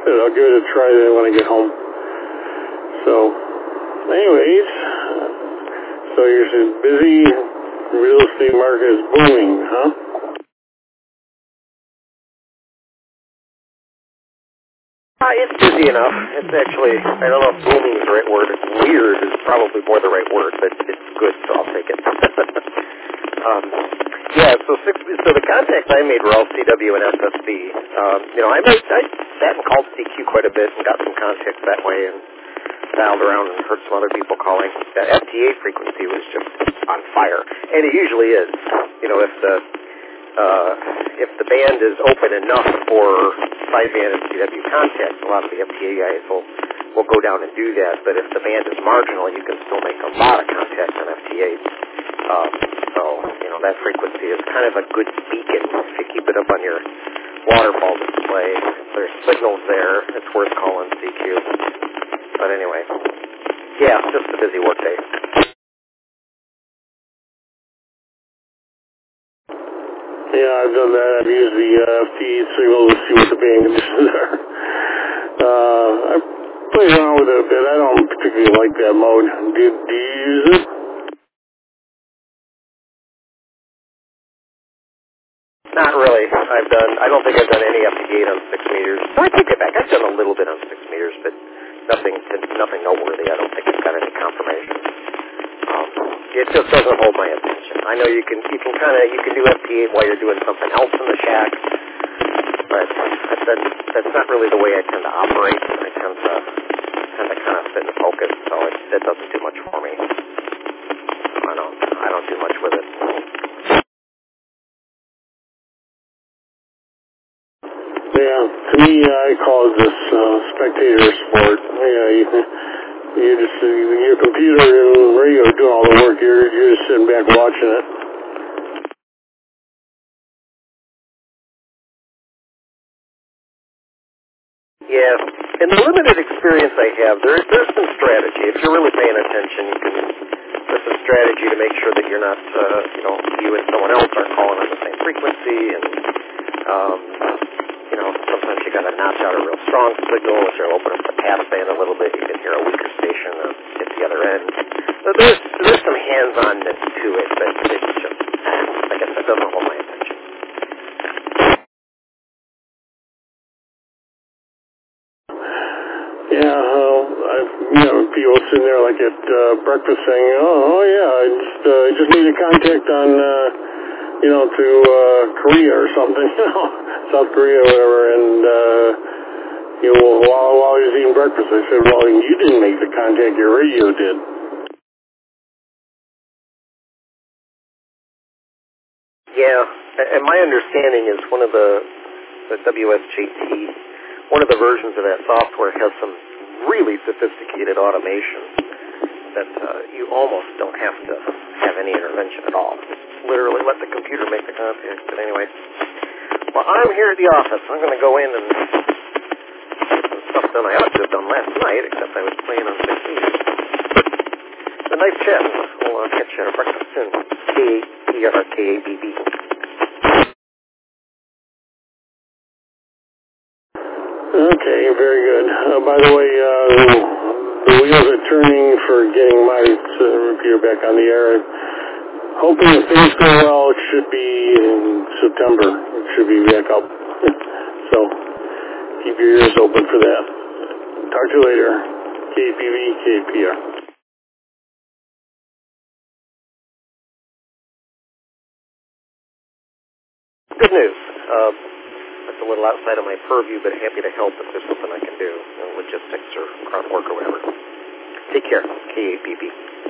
but I'll give it a try then when I get home. So, anyways, so you're busy. Real estate market is booming, huh? It's busy enough. It's actually, I don't know if booming is the right word. Weird is probably more the right word, but it's good, so I'll take it. So the contacts I made were all CW and SSB. I sat and called CQ quite a bit and got some contacts that way and dialed around and heard some other people calling. That FTA frequency was just on fire, and it usually is. If the band is open enough for sideband and CW contacts, a lot of the FTA guys will go down and do that. But if the band is marginal, you can still make a lot of contacts on FTA. That frequency is kind of a good beacon if you keep it up on your waterfall display. If there's signals there, it's worth calling CQ. But anyway, yeah, just a busy work day. Yeah, I've done that. I've used the FTE signal to see what the band conditions are. I play around with it a bit. I don't particularly like that mode. Do you use it? Not really. I don't think I've done any FT8 on 6 meters. No, I take it back. I've done a little bit on 6 meters, but nothing noteworthy. I don't think I've got any confirmation. It just doesn't hold my attention. I know you can do FT8 while you're doing something else in the shack, but that's not really the way I tend to operate. I tend to kind of sit and focus, so that doesn't do much for me. I don't do much with it. Yeah, to me, I call it this spectator sport. Yeah, you just your computer and radio doing all the work. You're just sitting back watching it. Yeah, in the limited experience I have, there's some strategy. If you're really paying attention, there's some strategy to make sure that you're not, you and someone else aren't calling on the same frequency, and sometimes you got to notch out a real strong signal, which will open up the pass band a little bit. You can hear a weaker station at the other end. So there's some hands-onness to it, but it's just, I guess that doesn't hold my attention. Yeah, people sitting there like at breakfast saying, I just made a contact on, to Korea or something, South Korea or whatever, and, while he was eating breakfast, I said, well, you didn't make the contact, your radio did. Yeah, and my understanding is one of the WSJT, one of the versions of that software has some really sophisticated automation that you almost don't have to have any intervention at all. Just literally let the computer make the contact. But anyway, well, I'm here at the office. I'm going to go in and get some stuff done I ought to have done last night, except I was playing on 6 meters. It's a nice chat. We'll catch you at breakfast soon. KABB. Okay, very good. By the way, the wheels are turning for getting my repeater back on the air. Hoping if things go well, it should be in September. It should be back up. So keep your ears open for that. Talk to you later. KPV, KPR. Good news. That's a little outside of my purview, but happy to help if there's something I can do, logistics or groundwork or whatever. Take care. KAPP.